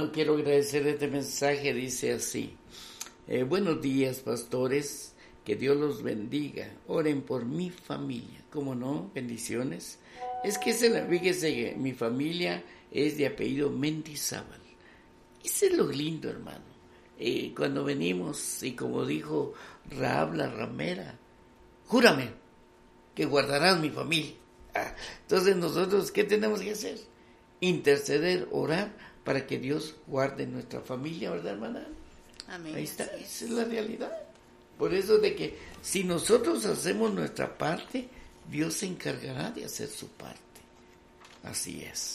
hermano, quiero agradecer este mensaje, dice así. Buenos días, pastores, que Dios los bendiga. Oren por mi familia. ¿Cómo no? Bendiciones. Es que fíjese que mi familia es de apellido Mendizábal. Eso es lo lindo, hermano. Cuando venimos, y como dijo Rahab la ramera, júrame que guardarás mi familia. Entonces nosotros, ¿qué tenemos que hacer? Interceder, orar para que Dios guarde nuestra familia, ¿verdad, hermana? Amén. Ahí está, esa es la realidad. Por eso de que si nosotros hacemos nuestra parte, Dios se encargará de hacer su parte. Así es.